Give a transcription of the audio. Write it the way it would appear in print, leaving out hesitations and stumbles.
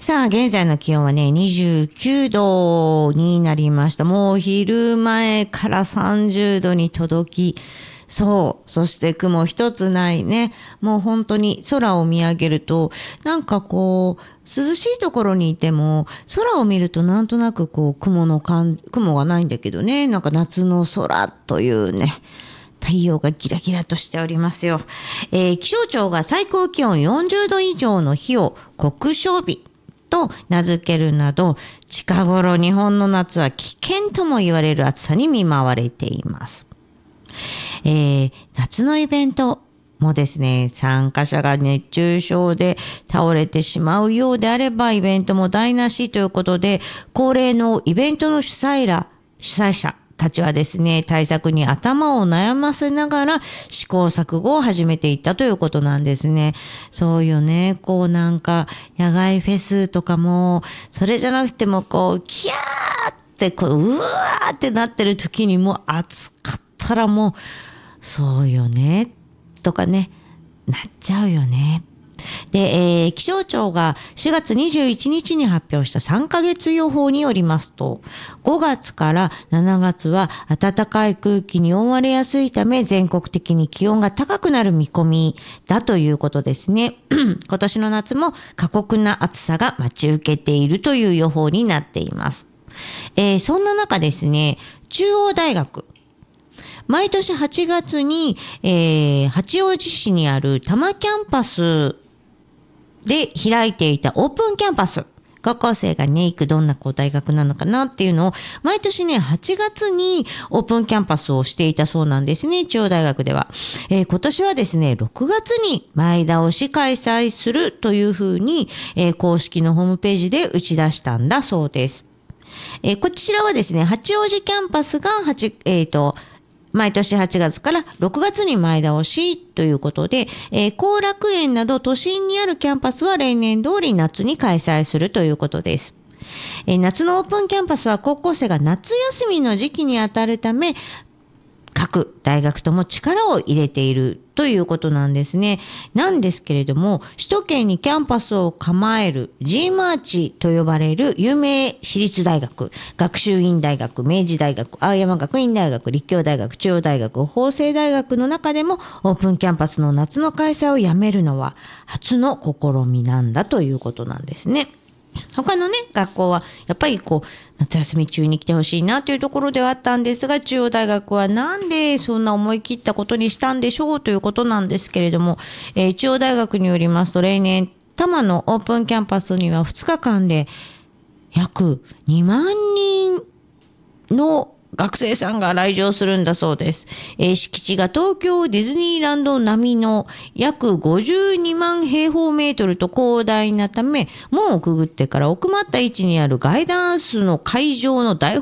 さあ、現在の気温はね、29度になりました。もう昼前から30度に届き、そして雲一つないね。もう本当に空を見上げると、なんかこう、涼しいところにいても、空を見るとなんとなくこう、雲がないんだけどね、なんか夏の空というね、太陽がギラギラとしておりますよ。気象庁が最高気温40度以上の日を酷暑日と名付けるなど、近頃日本の夏は危険とも言われる暑さに見舞われています。夏のイベントもですね、参加者が熱中症で倒れてしまうようであれば、イベントも台無しということで、恒例のイベントの主催者たちはですね、対策に頭を悩ませながら試行錯誤を始めていったということなんですね。そうよね、こうなんか野外フェスとかも、それじゃなくてもこうキャーってこううわーってなってる時にも暑かったらもうそうよねとかね、なっちゃうよね。で、気象庁が4月21日に発表した3ヶ月予報によりますと、5月から7月は暖かい空気に覆われやすいため、全国的に気温が高くなる見込みだということですね。今年の夏も過酷な暑さが待ち受けているという予報になっています。そんな中ですね、中央大学、毎年8月に、八王子市にある多摩キャンパスで開いていたオープンキャンパス。高校生がね、行くどんな大学なのかなっていうのを、毎年ね、8月にオープンキャンパスをしていたそうなんですね、中央大学では。今年はですね、6月に前倒し開催するというふうに、公式のホームページで打ち出したんだそうです。こちらはですね、八王子キャンパスが毎年8月から6月に前倒しということで、後楽園など都心にあるキャンパスは例年通り夏に開催するということです。夏のオープンキャンパスは高校生が夏休みの時期にあたるため、各大学とも力を入れているということなんですね。なんですけれども、首都圏にキャンパスを構える G マーチと呼ばれる有名私立大学、学習院大学、明治大学、青山学院大学、立教大学、中央大学、法政大学の中でもオープンキャンパスの夏の開催をやめるのは初の試みなんだということなんですね。他のね、学校はやっぱりこう夏休み中に来てほしいなというところではあったんですが、中央大学はなんでそんな思い切ったことにしたんでしょうということなんですけれども、中央大学によりますと、例年多摩のオープンキャンパスには2日間で約2万人の学生さんが来場するんだそうです。敷地が東京ディズニーランド並みの約52万平方メートルと広大なため、門をくぐってから奥まった位置にあるガイダンスの会場の大